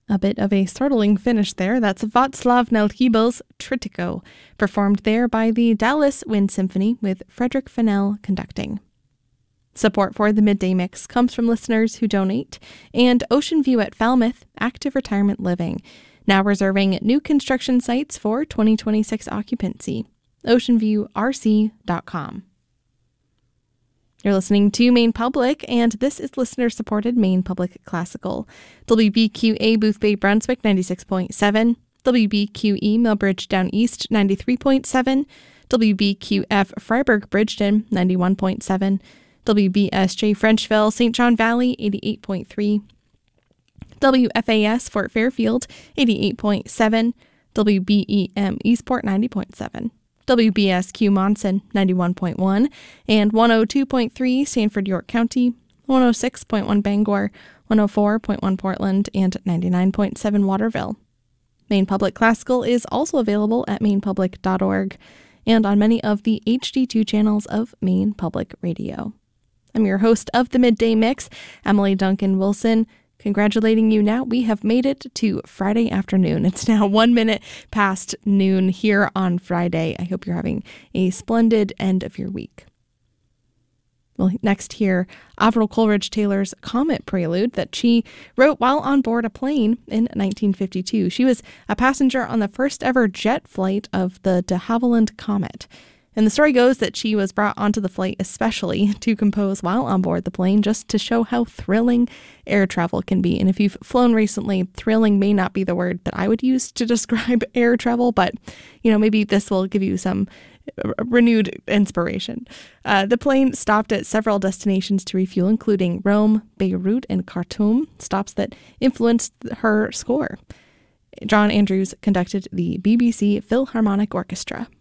A bit of a startling finish there. That's Václav Nelhybel's Tritiko, performed there by the Dallas Wind Symphony with Frederick Fennell conducting. Support for the Midday Mix comes from listeners who donate, and Ocean View at Falmouth Active Retirement Living, now reserving new construction sites for 2026 occupancy. OceanviewRC.com. You're listening to Maine Public, and this is listener-supported Maine Public Classical. WBQA Boothbay Brunswick 96.7, WBQE Millbridge Down East 93.7, WBQF Freiburg Bridgeton 91.7, WBSJ Frenchville St. John Valley 88.3, WFAS Fort Fairfield 88.7, WBEM Eastport 90.7. WBSQ Monson 91.1 and 102.3 Sanford York County, 106.1 Bangor, 104.1 Portland, and 99.7 Waterville. Maine Public Classical is also available at mainepublic.org and on many of the HD2 channels of Maine Public Radio. I'm your host of the Midday Mix, Emily Duncan Wilson. Congratulating you now. We have made it to Friday afternoon. It's now 1 minute past noon here on Friday. I hope you're having a splendid end of your week. Well, next here, Avril Coleridge Taylor's Comet Prelude that she wrote while on board a plane in 1952. She was a passenger on the first ever jet flight of the de Havilland Comet. And the story goes that she was brought onto the flight especially to compose while on board the plane, just to show how thrilling air travel can be. And if you've flown recently, thrilling may not be the word that I would use to describe air travel, but maybe this will give you some renewed inspiration. The plane stopped at several destinations to refuel, including Rome, Beirut, and Khartoum, stops that influenced her score. John Andrews conducted the BBC Philharmonic Orchestra.